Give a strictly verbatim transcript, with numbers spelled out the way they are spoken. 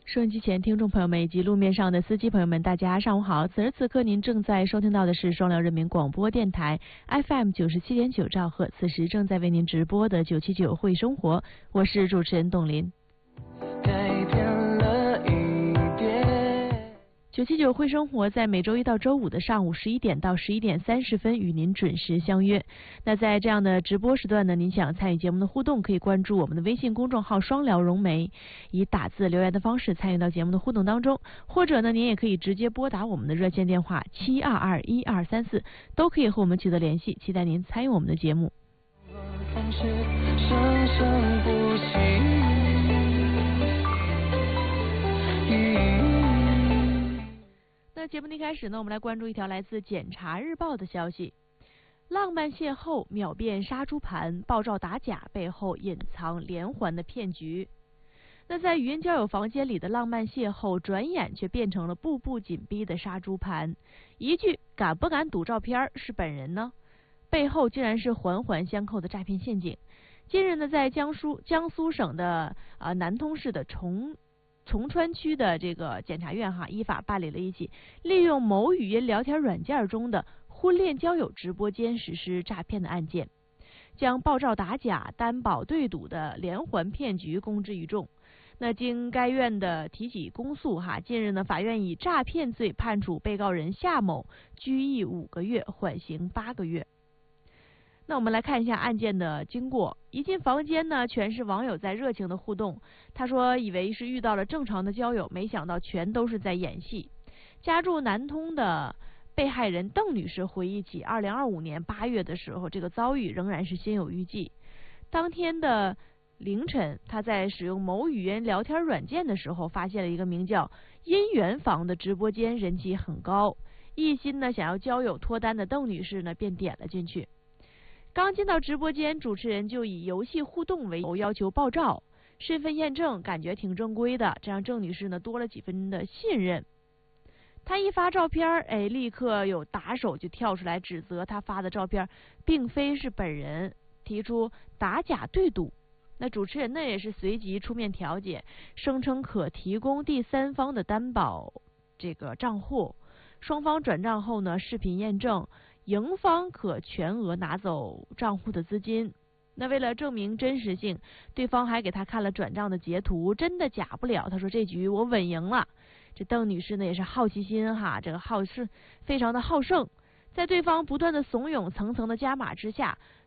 收音机前听众朋友们以及路面上的司机朋友们，大家上午好！此时此刻您正在收听到的是双辽人民广播电台 F M 九十七点九兆赫，此时正在为您直播的九七九会生活，我是主持人董林。九七九会生活在每周一到周五的上午十一点到十一点三十分与您准时相约。那在这样的直播时段呢，您想参与节目的互动，可以关注我们的微信公众号双辽融媒，以打字留言的方式参与到节目的互动当中，或者呢，您也可以直接拨打我们的热线电话七二二一二三四，都可以和我们取得联系。期待您参与我们的节目。那节目的一开始呢，我们来关注一条来自检察日报的消息：浪漫邂逅秒变杀猪盘，爆照打假背后隐藏连环的骗局。那在语音交友房间里的浪漫邂逅，转眼却变成了步步紧逼的杀猪盘。一句敢不敢赌照片是本人呢？背后竟然是环环相扣的诈骗陷阱。近日呢，在江苏江苏省的呃南通市的崇崇川区的这个检察院哈，依法办理了一起利用某语音聊天软件中的婚恋交友直播间实施诈骗的案件，将爆照打假、担保对赌的连环骗局公之于众。那经该院的提起公诉哈，近日呢，法院以诈骗罪判处被告人夏某拘役五个月，缓刑八个月。那我们来看一下案件的经过。一进房间呢，全是网友在热情的互动。他说以为是遇到了正常的交友，没想到全都是在演戏。家住南通的被害人邓女士回忆起二零二五年八月的时候，这个遭遇仍然是心有余悸。当天的凌晨，她在使用某语音聊天软件的时候，发现了一个名叫姻缘房的直播间，人气很高。一心呢想要交友脱单的邓女士呢，便点了进去。刚进到直播间，主持人就以游戏互动为由要求爆照、身份验证，感觉挺正规的，这让郑女士呢多了几分的信任。她一发照片，哎，立刻有打手就跳出来指责她发的照片并非是本人，提出打假对赌。那主持人呢也是随即出面调解，声称可提供第三方的担保这个账户，双方转账后呢视频验证，赢方可全额拿走账户的资金。那为了证明真实性，对方还给他看了转账的截图，真的假不了。他说这局我稳赢了。这邓女士呢也是好奇心哈，这个好是非常的好胜，在对方不断的怂恿、层层的加码之下，